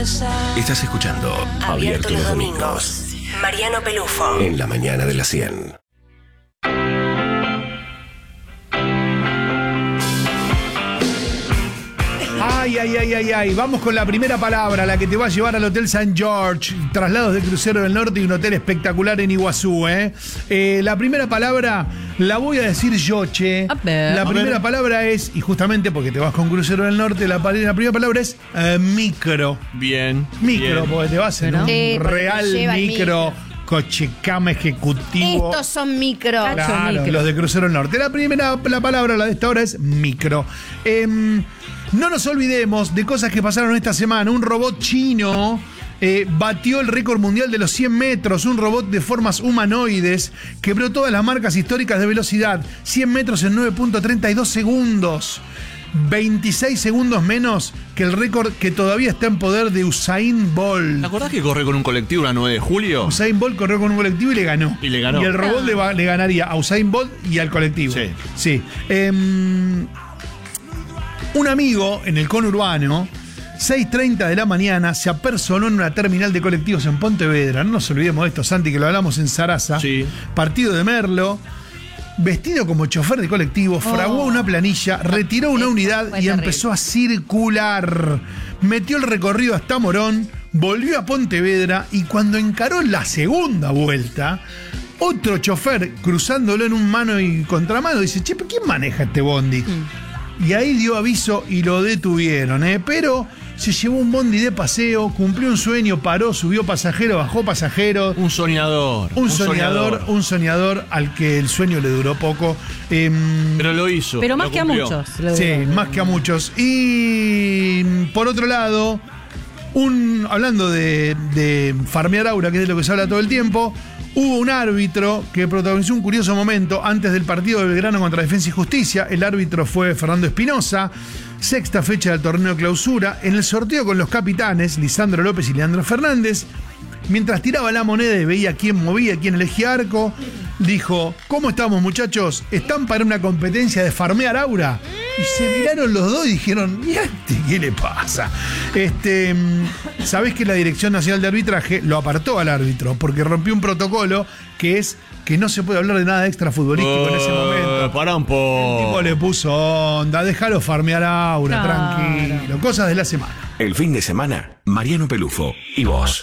Estás escuchando Abierto los domingos. Mariano Pelufo. En la mañana de las 100. Ay. Vamos con la primera palabra, la que te va a llevar al Hotel St. George. Traslados de crucero del norte y un hotel espectacular en Iguazú, la primera palabra la voy a decir yo, che. La primera palabra es, y justamente porque te vas con crucero del norte, la primera palabra es micro. Bien. Micro, bien. porque te vas en un real micro. Cochecama ejecutivo. Estos son micro. Claro, los de Crucero del Norte. La palabra, la de esta hora, es micro. No nos olvidemos de cosas que pasaron esta semana. Un robot chino batió el récord mundial de los 100 metros. Un robot de formas humanoides quebró todas las marcas históricas de velocidad. 100 metros en 9.32 segundos. 26 segundos menos que el récord que todavía está en poder de Usain Bolt. ¿Te acordás que corre con un colectivo la 9 de julio? Usain Bolt corrió con un colectivo y le ganó. Y el robot le ganaría a Usain Bolt y al colectivo. Sí. Un amigo en el conurbano, 6:30 de la mañana, se apersonó en una terminal de colectivos en Pontevedra. No nos olvidemos de esto, Santi, que lo hablamos en Sarasa. Sí. Partido de Merlo. Vestido como chofer de colectivo, fraguó una planilla, retiró una unidad y empezó a circular. Metió el recorrido hasta Morón, volvió a Pontevedra y cuando encaró la segunda vuelta, otro chofer cruzándolo en un mano y contramano dice: che, ¿quién maneja este bondi? Y ahí dio aviso y lo detuvieron, pero se llevó un bondi de paseo, cumplió un sueño, paró, subió pasajeros, bajó pasajeros. Un soñador. Un soñador al que el sueño le duró poco. Pero lo hizo. Pero más que a muchos. Sí, más que a muchos. Y por otro lado, hablando de farmear aura, que es de lo que se habla todo el tiempo, hubo un árbitro que protagonizó un curioso momento antes del partido de Belgrano contra Defensa y Justicia. El árbitro fue Fernando Espinosa. Sexta fecha del torneo clausura. En el sorteo con los capitanes, Lisandro López y Leandro Fernández, mientras tiraba la moneda y veía quién movía, quién elegía arco, dijo: ¿cómo estamos, muchachos? ¿Están para una competencia de farmear aura? Y se miraron los dos y dijeron: ¿y a este qué le pasa? Sabés que la Dirección Nacional de Arbitraje lo apartó al árbitro porque rompió un protocolo que es que no se puede hablar de nada extra futbolístico en ese momento. Pará un poco. El tipo le puso onda: déjalo farmear aura, tranquilo. Cosas de la semana. El fin de semana, Mariano Pelufo y vos.